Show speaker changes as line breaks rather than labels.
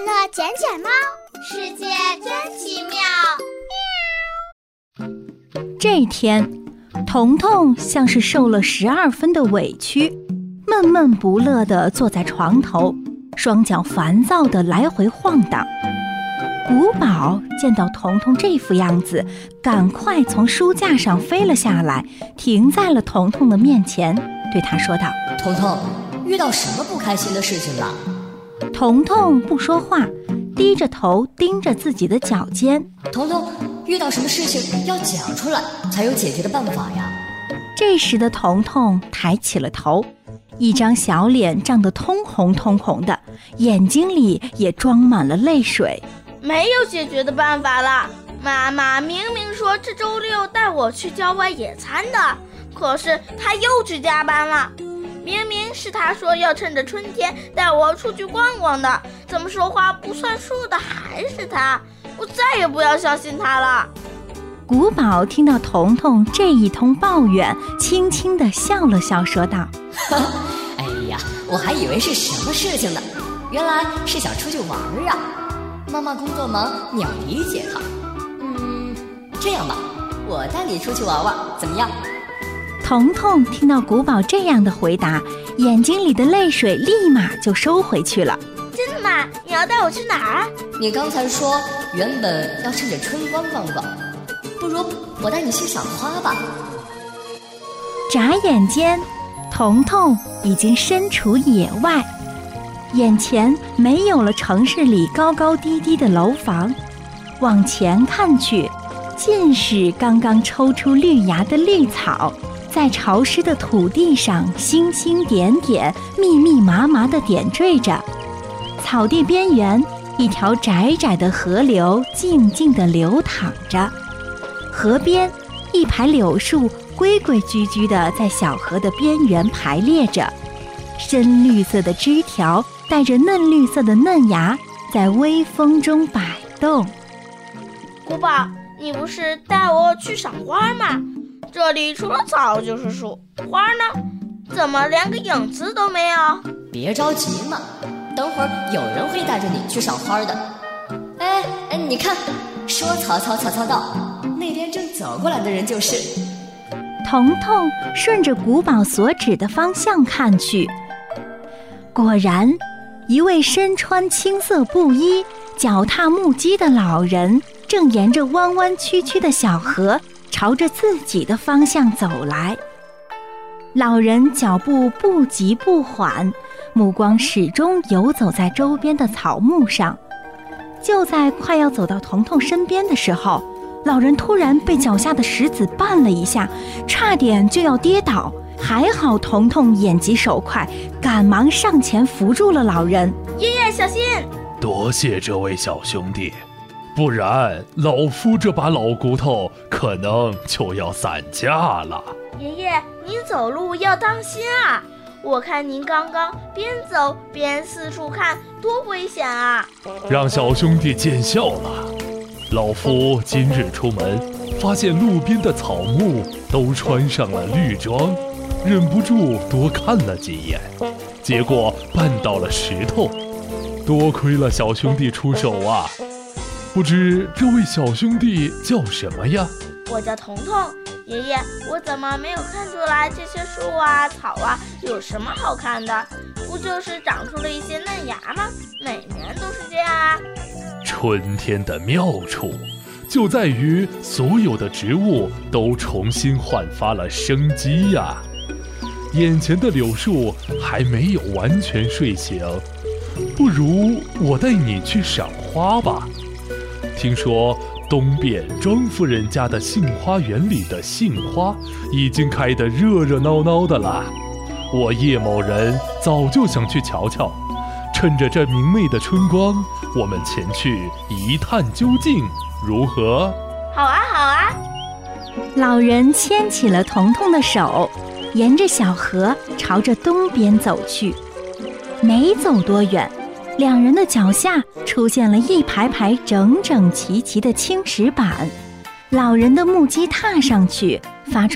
乐捡捡猫，世界真奇妙。
这一天，彤彤像是受了12分的委屈，闷闷不乐地坐在床头，双脚烦躁地来回晃荡。古堡见到彤彤这副样子，赶快从书架上飞了下来，停在了彤彤的面前，对他说道：
彤彤，遇到什么不开心的事情了？
彤彤不说话，低着头盯着自己的脚尖。
彤彤，遇到什么事情要讲出来，才有解决的办法呀。
这时的彤彤抬起了头，一张小脸涨得通红通红的，眼睛里也装满了泪水。
没有解决的办法了，妈妈明明说这周6带我去郊外野餐的，可是她又去加班了。明明是她说要趁着春天带我出去逛逛的，怎么说话不算数的还是她，我再也不要相信她了。
古堡听到彤彤这一通抱怨，轻轻地笑了笑，说道：
哎呀，我还以为是什么事情呢，原来是想出去玩啊。妈妈工作忙，你要理解她。这样吧，我带你出去玩玩，怎么样？
彤彤听到古堡这样的回答，眼睛里的泪水立马就收回去了。
真的吗？你要带我去哪儿？
你刚才说原本要趁着春光逛逛，不如我带你去赏花吧。
眨眼间，彤彤已经身处野外，眼前没有了城市里高高低低的楼房，往前看去，尽是刚刚抽出绿芽的绿草，在潮湿的土地上星星点点，密密麻麻地点缀着。草地边缘，一条窄窄的河流静静地流淌着，河边一排柳树规规矩矩地在小河的边缘排列着，深绿色的枝条带着嫩绿色的嫩芽，在微风中摆动。
古堡，你不是带我去赏花吗？这里除了草就是树，花呢？怎么连个影子都没有？
别着急嘛，等会儿有人会带着你去赏花的。哎，你看，说曹操到，那边正走过来的人就是。
彤彤顺着古堡所指的方向看去，果然，一位身穿青色布衣、脚踏木屐的老人正沿着弯弯曲曲的小河朝着自己的方向走来。老人脚步不急不缓，目光始终游走在周边的草木上。就在快要走到彤彤身边的时候，老人突然被脚下的石子绊了一下，差点就要跌倒，还好彤彤眼疾手快，赶忙上前扶住了老人。
爷爷小心！
多谢这位小兄弟，不然老夫这把老骨头可能就要散架了。
爷爷，您走路要当心啊！我看您刚刚边走边四处看，多危险啊！
让小兄弟见笑了。老夫今日出门，发现路边的草木都穿上了绿装，忍不住多看了几眼，结果绊到了石头。多亏了小兄弟出手啊！不知这位小兄弟叫什么呀？
我叫彤彤。爷爷，我怎么没有看出来这些树啊草啊有什么好看的？不就是长出了一些嫩芽吗？每年都是这样啊。
春天的妙处就在于所有的植物都重新焕发了生机呀。眼前的柳树还没有完全睡醒，不如我带你去赏花吧。听说东边庄夫人家的杏花园里的杏花已经开得热热闹闹的了，我叶某人早就想去瞧瞧，趁着这明媚的春光，我们前去一探究竟，如何？
好啊好啊！
老人牵起了彤彤的手，沿着小河朝着东边走去。没走多远，两人的脚下出现了一排排整整齐齐的青石板，老人的木屐踏上去，发出